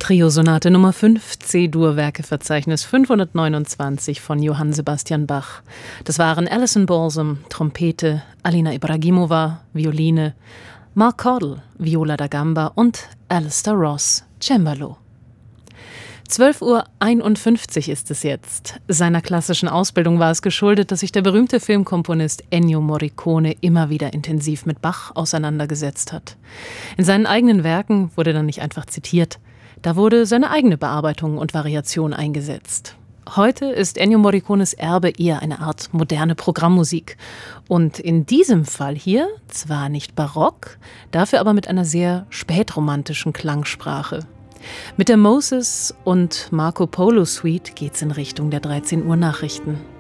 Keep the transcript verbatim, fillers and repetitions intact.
Triosonate Nummer fünf, C-Dur-Werkeverzeichnis fünfhundertneunundzwanzig von Johann Sebastian Bach. Das waren Alison Balsam, Trompete, Alina Ibragimova, Violine, Mark Cordle, Viola da Gamba und Alistair Ross, Cembalo. zwölf Uhr einundfünfzig ist es jetzt. Seiner klassischen Ausbildung war es geschuldet, dass sich der berühmte Filmkomponist Ennio Morricone immer wieder intensiv mit Bach auseinandergesetzt hat. In seinen eigenen Werken wurde dann nicht einfach zitiert, da wurde seine eigene Bearbeitung und Variation eingesetzt. Heute ist Ennio Morricones Erbe eher eine Art moderne Programmmusik. Und in diesem Fall hier zwar nicht barock, dafür aber mit einer sehr spätromantischen Klangsprache. Mit der Moses und Marco Polo Suite geht's in Richtung der dreizehn Uhr Nachrichten.